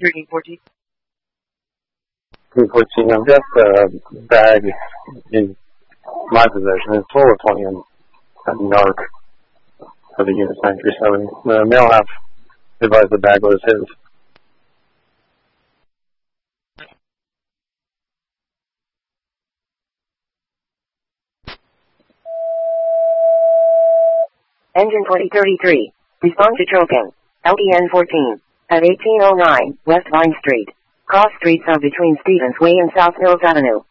1314. 314. I've got the bag in my possession. It's full of 20 narc for the unit 937. The male have advised the bag was his. Engine 2033. Respond to choking. LDN 14. At 1809 West Vine Street. Cross streets are between Stevens Way and South Hills Avenue.